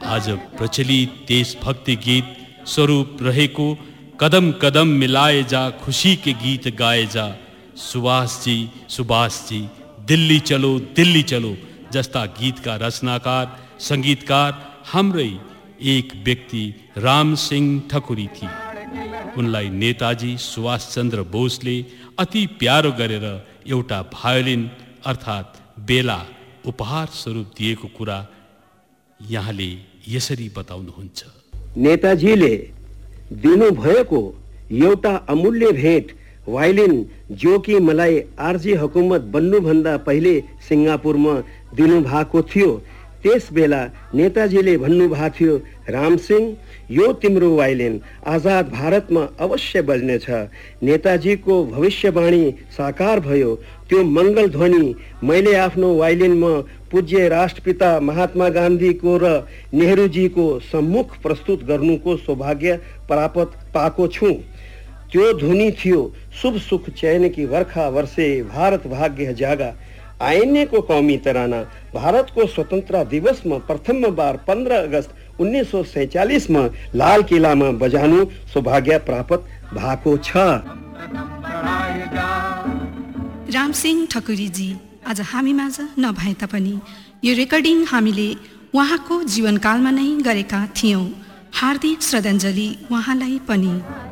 आज प्रचलित देशभक्ति गीत स्वरूप रहेको कदम कदम मिलाए जा खुशी के गीत गाए जा, सुभाष जी दिल्ली चलो जस्ता गीतका रचनाकार संगीतकार हाम्रै एक व्यक्ति रामसिंह ठकुरी थिए। उनलाई नेताजी सुभाष चन्द्र बोसले अति प्यारो गरेर एउटा भायोलिन अर्थात् बेला उपहार स्वरूप दिएको कुरा यहाँले यसरी बताउनुहुन्छ। नेताजीले दिनुभएको एउटा अमूल्य भेट वायलिन जो कि मलाई आरजी हुकुमत बन्नुभन्दा पहिले सिङ्गापुरमा दिनुभएको थियो। त्यस बेला नेताजीले भन्नुभएको थियो, रामसिंह यो तिम्रो वायलिन आजाद भारतमा अवश्य बज्नेछ। नेताजीको भविष्यवाणी साकार भयो। त्यो मङ्गल ध्वनि मैले आफ्नो वायलिनमा पूज्य राष्ट्रपिता महात्मा गान्धीको र नेहरूजीको सम्मुख प्रस्तुत गर्नुको सौभाग्य प्राप्त पाएको छु। त्यो ध्वनि थियो, शुभ सुख चयन की वर्षा वर्षे भारत भाग्य जागा। आइने को कौमी तराना भारतको स्वतन्त्रता दिवसमा प्रथम बार 15 अगस्त 1947 मा लाल किल्लामा बजाउनु सौभाग्य प्राप्त भएको छ। रामसिंह ठकुरीजी आज हामीमाझ नभए तापनि यो रेकर्डिङ हामीले उहाँको जीवनकालमा नै गरेका थियौं। हार्दिक श्रद्धाञ्जली उहाँलाई पनि।